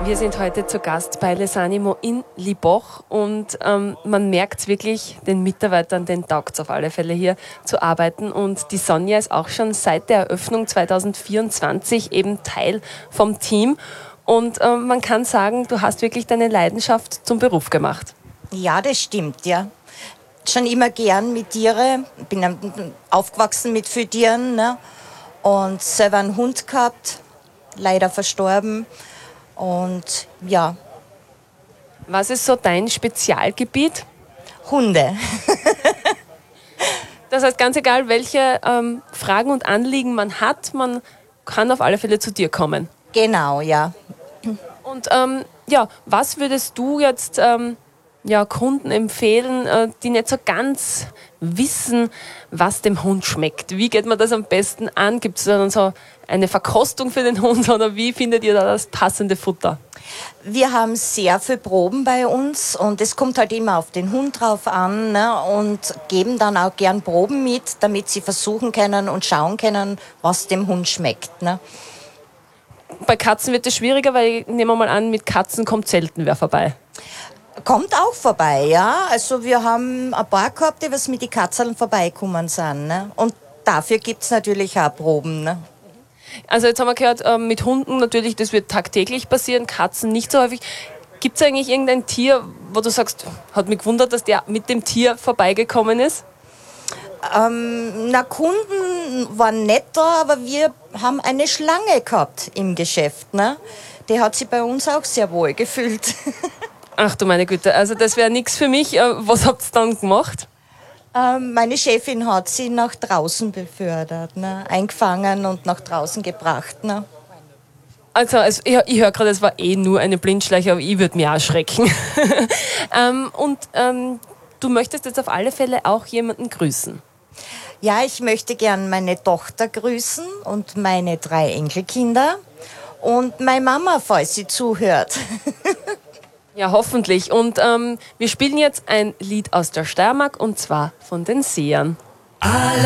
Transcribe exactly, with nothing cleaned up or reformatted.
Wir sind heute zu Gast bei Les Animaux in Liboch und ähm, man merkt es wirklich, den Mitarbeitern, den taugt es auf alle Fälle hier zu arbeiten. Und die Sonja ist auch schon seit der Eröffnung zweitausendvierundzwanzig eben Teil vom Team. Und ähm, man kann sagen, du hast wirklich deine Leidenschaft zum Beruf gemacht. Ja, das stimmt, ja. Schon immer gern mit Tieren. Bin aufgewachsen mit vielen Tieren, ne? Und selber einen Hund gehabt, leider verstorben. Und ja. Was ist so dein Spezialgebiet? Hunde. Das heißt, ganz egal, welche ähm, Fragen und Anliegen man hat, man kann auf alle Fälle zu dir kommen. Genau, ja. Und ähm, ja, was würdest du jetzt ähm, ja, Kunden empfehlen, äh, die nicht so ganz wissen, was dem Hund schmeckt? Wie geht man das am besten an? Gibt es dann so eine Verkostung für den Hund oder wie findet ihr da das passende Futter? Wir haben sehr viele Proben bei uns und es kommt halt immer auf den Hund drauf an, ne? Und geben dann auch gern Proben mit, damit sie versuchen können und schauen können, was dem Hund schmeckt, ne? Bei Katzen wird es schwieriger, weil nehmen wir mal an, mit Katzen kommt selten wer vorbei. Kommt auch vorbei, ja. Also wir haben ein paar gehabt, die was mit den Katzeln vorbeikommen sind, ne? Und dafür gibt es natürlich auch Proben, ne? Also jetzt haben wir gehört, äh, mit Hunden natürlich, das wird tagtäglich passieren, Katzen nicht so häufig. Gibt es eigentlich irgendein Tier, wo du sagst, hat mich gewundert, dass der mit dem Tier vorbeigekommen ist? Ähm, na, Kunden waren netter, aber wir haben eine Schlange gehabt im Geschäft, ne? Die hat sich bei uns auch sehr wohl gefühlt. Ach du meine Güte, also das wäre nichts für mich. Äh, was habt ihr dann gemacht? Ähm, meine Chefin hat sie nach draußen befördert, ne? Eingefangen und nach draußen gebracht, ne? Also, also ich, ich höre gerade, es war eh nur eine Blindschleiche, aber ich würde mich auch schrecken. ähm, und ähm, du möchtest jetzt auf alle Fälle auch jemanden grüßen. Ja, ich möchte gern meine Tochter grüßen und meine drei Enkelkinder und meine Mama, falls sie zuhört. Ja, hoffentlich. Und ähm, wir spielen jetzt ein Lied aus der Steiermark und zwar von den Sehern.